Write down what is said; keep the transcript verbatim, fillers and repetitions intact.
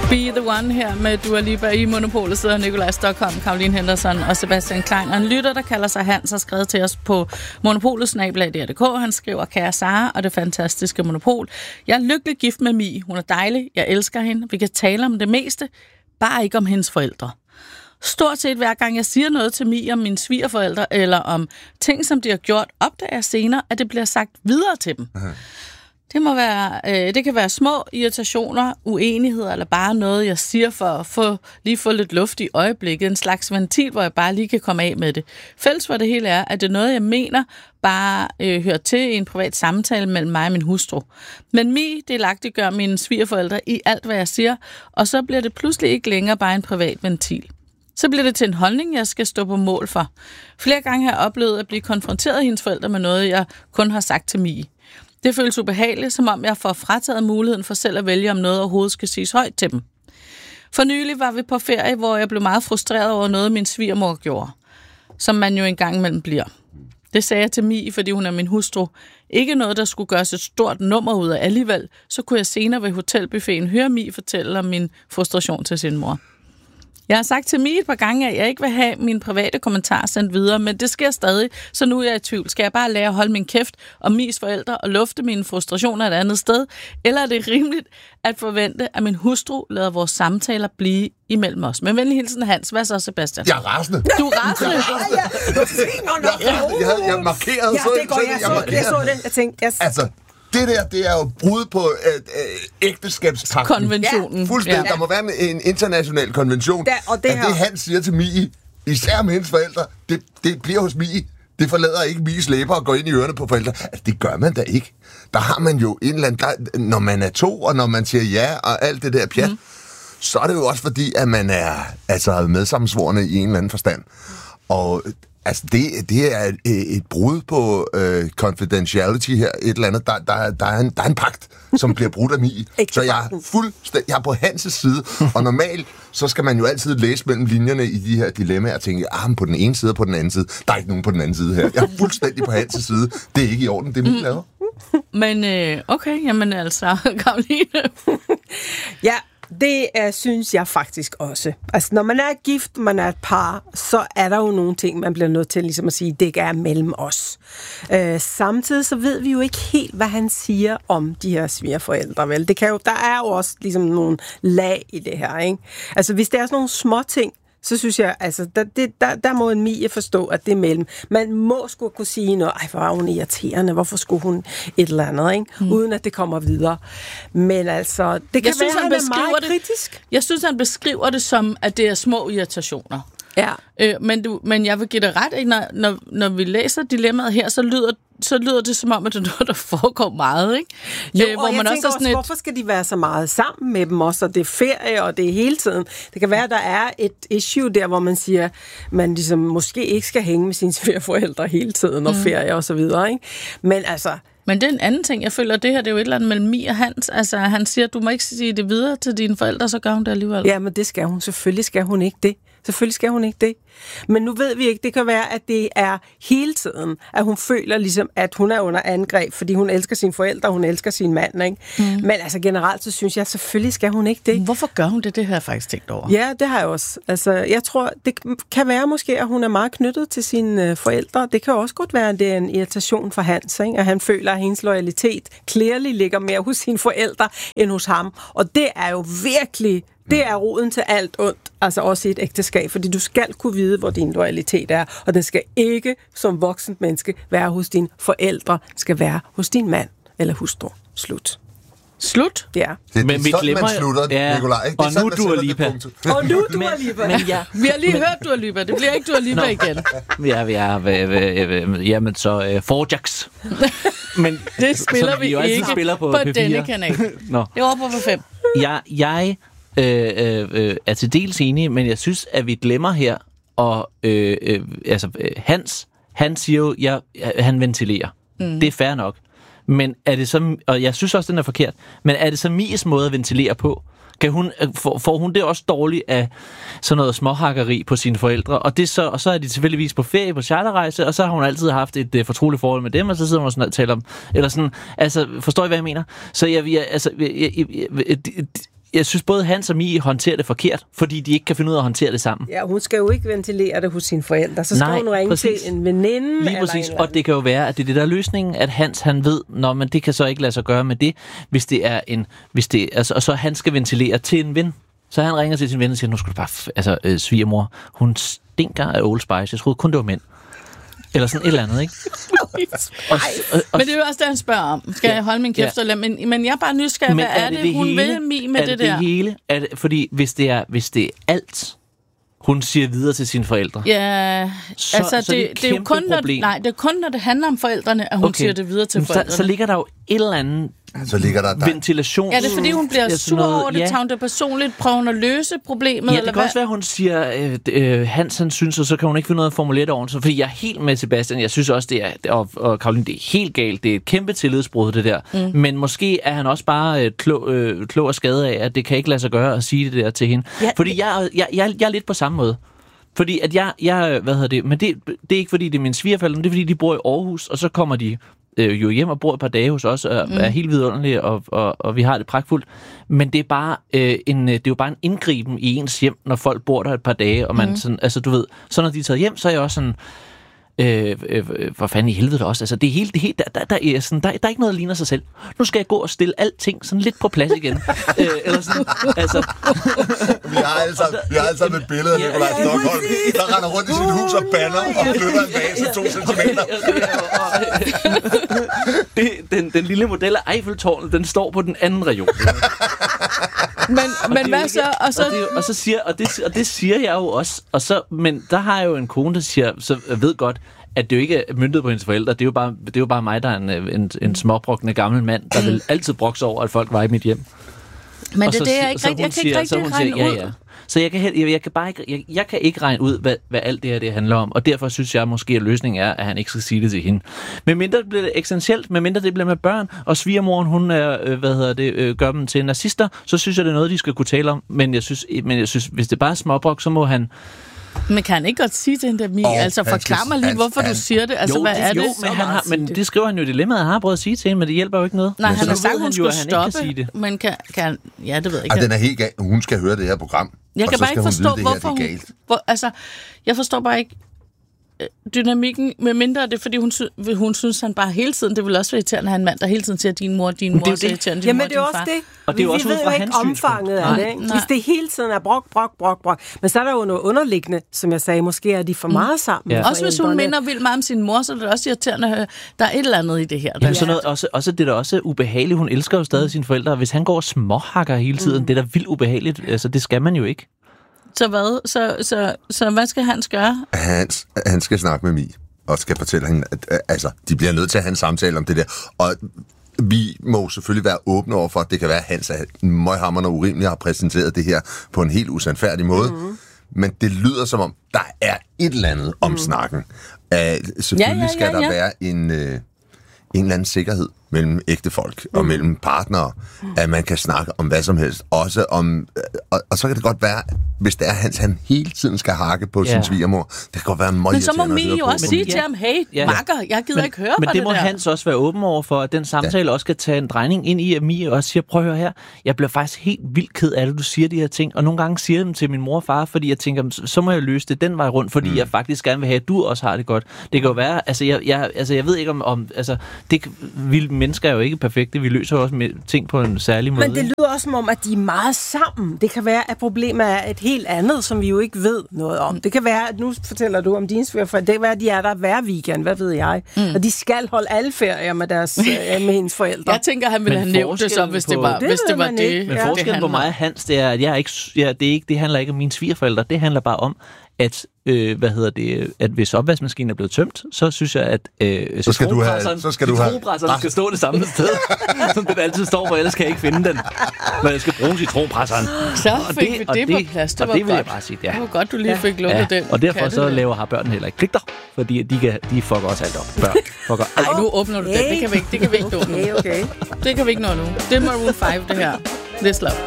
Be the One her med Dua Lipa. I Monopolet sidder Nikolaj Stockholm, Caroline Henderson og Sebastian Klein. Og en lytter, der kalder sig Hans, har skrevet til os på monopolet snabel-a punktum d k. Han skriver: Kære Sara og det fantastiske Monopol. Jeg er lykkelig gift med Mie. Hun er dejlig. Jeg elsker hende. Vi kan tale om det meste, bare ikke om hendes forældre. Stort set hver gang jeg siger noget til Mie om mine svigerforældre, eller om ting, som de har gjort, opdager jeg senere, at det bliver sagt videre til dem. Aha. Det må være, øh, det kan være små irritationer, uenigheder, eller bare noget, jeg siger for at få, lige få lidt luft i øjeblikket. En slags ventil, hvor jeg bare lige kan komme af med det. Fælles for det hele er, at det er noget, jeg mener, bare øh, hører til i en privat samtale mellem mig og min hustru. Men Mie delagtiggør mine svigerforældre i alt, hvad jeg siger, og så bliver det pludselig ikke længere bare en privat ventil. Så bliver det til en holdning, jeg skal stå på mål for. Flere gange har jeg oplevet at blive konfronteret af hendes forældre med noget, jeg kun har sagt til Mie. Det føles ubehageligt, som om jeg får frataget muligheden for selv at vælge, om noget overhovedet skal siges højt til dem. For nylig var vi på ferie, hvor jeg blev meget frustreret over noget, min svigermor gjorde. Som man jo engang imellem bliver. Det sagde jeg til Mie, fordi hun er min hustru. Ikke noget, der skulle gøres et stort nummer ud af alligevel. Så kunne jeg senere ved hotelbuffeten høre Mie fortælle om min frustration til sin mor. Jeg har sagt til Mie et par gange, at jeg ikke vil have mine private kommentarer sendt videre, men det sker stadig, så nu er jeg i tvivl. Skal jeg bare lære at holde min kæft om Mies forældre og lufte mine frustrationer et andet sted? Eller er det rimeligt at forvente, at min hustru lader vores samtaler blive imellem os? Men venlig hilsen, Hans. Hvad så, Sebastian? Jeg er rasende. Du er rasende? Jeg er rasende. Jeg, jeg, jeg markerede. Ja, det går, jeg, så, jeg så det. Jeg tænkte, yes. Altså, det der, det er jo brud på øh, øh, ægteskabspagten. Konventionen. Ja, fuldstændig. Ja. Der må være en international konvention. Da, og det at det, han siger til Mie, især med hendes forældre, det, det bliver hos Mie. Det forlader ikke Mies læber og går ind i ørerne på forældre. Altså, det gør man da ikke. Der har man jo en eller anden... Der, når man er to, og når man siger ja, og alt det der pjat, mm. så er det jo også fordi, at man er altså, medsammensvorne i en eller anden forstand. Og... Altså, det, det er et, et brud på uh, confidentiality her, et eller andet. Der, der, der, er, en, der er en pagt, som bliver brudt af Mie. Så jeg er fuldstændig... Jeg er på Hans' side, og normalt, så skal man jo altid læse mellem linjerne i de her dilemmaer og tænke, ah, på den ene side og på den anden side. Der er ikke nogen på den anden side her. Jeg er fuldstændig på Hans' side. Det er ikke i orden, det er Mie laver. Men øh, okay, jamen altså, Caroline. Ja. Det er, synes jeg faktisk også. Altså, når man er gift, man er et par, så er der jo nogle ting, man bliver nødt til ligesom at sige, det ikke er mellem os. Øh, samtidig så ved vi jo ikke helt, hvad han siger om de her svigerforældre, vel? Det kan jo, der er jo også ligesom nogle lag i det her, ikke? Altså, hvis det er sådan nogle små ting, så synes jeg, altså, der, det, der, der må en Mie forstå, at det er mellem. Man må sgu kunne sige noget, ej, hvor er hun irriterende, hvorfor skulle hun et eller andet, ikke? Mm. Uden at det kommer videre. Men altså, det kan jeg synes, være, han, han er meget det, kritisk. Jeg synes, han beskriver det som, at det er små irritationer. Ja. Øh, men, du, men jeg vil give det ret, ikke? Når, når, når vi læser dilemmaet her, så lyder så lyder det som om, at det er noget, der foregår meget, ikke? Jo, øh, hvor og jeg man tænker også, også, et... hvorfor skal de være så meget sammen med dem også, og det er ferie, og det er hele tiden. Det kan være, at der er et issue der, hvor man siger, man ligesom måske ikke skal hænge med sine svigerforældre hele tiden, og mm. ferie og så videre, ikke? Men altså... Men det er en anden ting. Jeg føler, at det her det er jo et eller andet mellem Mie og Hans. Altså, han siger, at du må ikke sige det videre til dine forældre, så gør hun det alligevel. Ja, men det skal hun. Selvfølgelig skal hun ikke det. Selvfølgelig skal hun ikke det. Men nu ved vi ikke, det kan være, at det er hele tiden, at hun føler ligesom, at hun er under angreb, fordi hun elsker sine forældre, hun elsker sin mand, ikke? Mm. Men altså generelt, så synes jeg, selvfølgelig skal hun ikke det. Hvorfor gør hun det? Det har jeg faktisk tænkt over. Ja, det har jeg også. Altså, jeg tror, det kan være måske, at hun er meget knyttet til sine forældre. Det kan også godt være, at det er en irritation for Hans, ikke? At han føler, at hendes loyalitet clearly ligger mere hos sine forældre end hos ham. Og det er jo virkelig... Det er roden til alt ondt, altså også i et ægteskab, fordi du skal kunne vide, hvor din loyalitet er, og den skal ikke som voksent menneske være hos dine forældre, den skal være hos din mand eller hustru. Slut. Slut? Ja. Det er men vi glemmer, man slutter, ja. Nikolaj. Ikke? Og nu Dua Lipa. Og nu Dua Lipa. Men, ja. Vi har lige hørt Dua Lipa. Det bliver ikke Dua Lipa igen. Ja, vi er... Jamen så... Uh, Forjax. Men det spiller vi, vi ikke spiller på, på denne kanal. Nå. Det var på fem. Jeg... jeg Øh, øh, er til dels enig, men jeg synes, at vi glemmer her, og øh, øh, altså, Hans, han siger jo, ja, han ventilerer. Mm. Det er fair nok. Men er det så, og jeg synes også, den er forkert, men er det så Mies måde at ventilere på? Kan hun, får, får hun det også dårligt af sådan noget småhakkeri på sine forældre? Og, det så, og så er de tilfældigvis på ferie på charterrejse, og så har hun altid haft et uh, fortroligt forhold med dem, og så sidder hun sådan og taler om, eller sådan, altså, forstår I, hvad jeg mener? Så jeg, jeg altså, jeg, jeg, jeg, jeg synes, både Hans og Mie håndterer det forkert, fordi de ikke kan finde ud af at håndtere det sammen. Ja, hun skal jo ikke ventilere det hos sine forældre. Så skal Nej, hun ringe præcis. til en veninde. Lige præcis, og det kan jo være, at det er det, der er løsningen, at Hans, han ved, nå, men det kan så ikke lade sig gøre med det, hvis det er en, hvis det, altså, og så han skal ventilere til en ven. Så han ringer til sin ven og siger, nu skal du bare, f- altså, øh, svigermor, hun stinker af Old Spice. Jeg troede kun, det var mænd. Eller sådan et eller andet, ikke? og, og, og, Men det er jo også det, han spørger om. Skal Ja. jeg holde min kæft? Ja. Eller? Men, men jeg er bare nysgerrig. Hvad er, er det, det hun hele? vil Mie med er det, det der? det hele? Er det, fordi hvis det, er, hvis det er alt, hun siger videre til sine forældre, Ja, så, altså så er det, det, et det er jo kæmpe kun, når, problem. nej, det er kun, når det handler om forældrene, at hun okay. siger det videre til Men så, forældrene. så ligger der jo et eller andet Så ligger der... der ventilation. Ja, det er fordi, hun bliver Ja, sådan sur noget- over det, ja. tager hun det personligt, prøver hun at løse problemet, Ja, eller det kan hvad? også være, at hun siger, øh, øh, Hans han synes, og så kan hun ikke finde ud af at formulere det ordentligt. Fordi jeg er helt med Sebastian. Jeg synes også, det er, og, og Caroline, det er helt galt. Det er et kæmpe tillidsbrud, det der. Mm. Men måske er han også bare øh, klog, øh, klog og skadet af, at det kan ikke lade sig gøre at sige det der til hende. Ja, Fordi jeg, jeg, jeg, jeg er lidt på samme måde. Fordi at jeg, jeg hvad hedder det, men det, det er ikke fordi, det er mine svigerforældre, men det er fordi, de bor i Aarhus, og så kommer de øh, jo hjem og bor et par dage hos os, og mm. er helt vidunderlige, og, og, og vi har det pragtfuldt. Men det er bare øh, en, det er jo bare en indgriben i ens hjem, når folk bor der et par dage, og man mm. sådan, altså du ved, så når de er taget hjem, så er jeg også sådan, Øh, øh, hvor fanden i helvede også. Altså, det er helt, det helt, der, der, der, er sådan, der, der er ikke noget, der ligner sig selv. Nu skal jeg gå og stille alting sådan lidt på plads igen. øh, eller sådan, altså. Vi har alle sammen, vi har alle sammen et billede af Nikolaj Stokholm, der render rundt i sit hus og banner og flytter en vase to centimeter. det, den, den lille model af Eiffeltårnet, den står på den anden region. Men, men hvad ikke, så? Og så, og, det, og så siger, og det, og det siger jeg jo også. Og så, men der har jeg jo en kone, der siger, så jeg ved godt, at det jo ikke er myndet på hendes forældre. Det er jo bare, det er jo bare mig, der er en, en, en småbrokkende gammel mand, der vil altid brokse over, at folk var i mit hjem. men Og det, så, det er jeg ikke så rigtig, jeg hun kan ikke siger- så rigtig hun regne siger, ud. ja, ja. Så jeg kan, jeg, jeg kan bare ikke, jeg, jeg kan ikke regne ud, hvad, hvad alt det her det handler om, og derfor synes jeg måske, at løsningen er, at han ikke skal sige det til hende. Men mindre det bliver essentielt, med mindre det bliver med børn, og svigermoren, hun er, øh, hvad hedder det, øh, gør dem til nazister, så synes jeg, det er noget, de skal kunne tale om. Men jeg synes, men jeg synes hvis det bare er småbrok, så må han... Men kan han ikke godt sige til hende, der, Mie? Og Altså, han skal- forklar mig lige, han- hvorfor han- du siger det. Altså, jo, hvad er jo, det? men, han har, men det skriver han jo i dilemmaet, han har prøvet at sige til hende, men det hjælper jo ikke noget. Nej, Men han så har ved sagt, han hun jo, skulle at han ikke kan stoppe. sige det. Men kan, kan ja, det ved jeg ikke. Og den er helt galt. Hun skal høre det her program. Jeg og kan så bare skal ikke hun forstå, vide, det her, hvorfor det er hun... galt. Hvor, altså, jeg forstår bare ikke øh, dynamikken, med mindre det er, fordi hun, sy- hun synes, han bare hele tiden, det vil også være irriterende at have en mand, der hele tiden siger, din mor, din Men mor, det er jo så det. irriterende, din Jamen, mor, det er jo din også far. det. Og det er jo vi, også vi ud ved fra jo ikke hans synspunkt. omfanget af det, Nej, ikke? nej. Hvis det hele tiden er brok, brok, brok, brok. Men så er der jo noget underliggende, som jeg sagde, måske er de for meget sammen. Ja. Også hvis hun forældrene. minder vildt meget om sin mor, så er det også irriterende at høre, der er et eller andet i det her. Jamen, sådan noget, også, også det er da også ubehageligt. Hun elsker jo stadig sine forældre. Hvis han går og småhakker hele tiden, mm. det er da vildt ubehageligt. Altså, det skal man jo ikke. Så hvad? Så, så, så hvad skal Hans gøre? Hans, han skal snakke med Mie, og skal fortælle hende, at øh, altså, de bliver nødt til at have en samtale om det der. Og vi må selvfølgelig være åbne over for, at det kan være, at Hans er møghamrende og urimelig har præsenteret det her på en helt usandfærdig måde. Mm. Men det lyder som om, der er et eller andet om mm. snakken. Uh, selvfølgelig Ja, ja, ja, skal der ja. være en, uh, en eller anden sikkerhed mellem ægte folk og mm. mellem partnere, at man kan snakke om hvad som helst. Også om, og, og så kan det godt være, hvis det er Hans, han hele tiden skal hakke på Ja. sin svigermor. Det kan godt være meget Men så må irriterende at Mie høre jo på. også Men- sige til ham, hey, Ja. makker, jeg gider men, ikke høre men på det må der. Hans også være åben over for, at den samtale ja. også skal tage en drejning ind i, at Mie også siger, prøv at høre her, jeg bliver faktisk helt vildt ked af det, du siger de her ting, og nogle gange siger jeg dem til min mor og far, fordi jeg tænker, så- så må jeg løse det den vej rundt, fordi mm. jeg faktisk gerne vil have, at du også har det godt. Det kan jo være, altså jeg, jeg, altså, jeg ved ikke om, om altså, det, vi mennesker er jo ikke perfekte, vi løser jo også med ting på en særlig måde. Men det lyder også som om, at de er meget sammen. Det kan være, at problemet er et helt andet, som vi jo ikke ved noget om. Det kan være, at nu fortæller du om dine svigerforældre. Det kan være, at de er der hver weekend, hvad ved jeg. Mm. Og de skal holde alle ferier med, deres, øh, med hendes forældre. Jeg tænker, han ville Men have nævnt det så, hvis det forskellen var på- hvis Det det ved var man det. ikke. Men Ja. forskellen på mig og Hans, det er, at jeg er ikke, ja, det, er ikke, det handler ikke om mine svigerforældre. Det handler bare om, at, øh, hvad hedder det, at hvis opvaskemaskinen er blevet tømt, så synes jeg, at øh, Så skal du have- citronpresseren- så skal du have- citronpresseren skal stå det samme sted, som den altid står, for ellers kan jeg ikke finde den, når jeg skal bruge citronpresseren. Så Og fik vi det på plads. Det og var det vil jeg godt. bare sige, ja. Det var godt, du lige fik lukket Ja, den. og derfor katte så der. laver har børnene heller ikke pligter, fordi de, kan, de fucker også alt op. Børn fucker alt Ej, nu åbner du den. Det kan vi ikke, det kan vi ikke nå nu. Okay, okay. Det kan vi ikke nå nu. Det er Maroon fem, det her. This Love.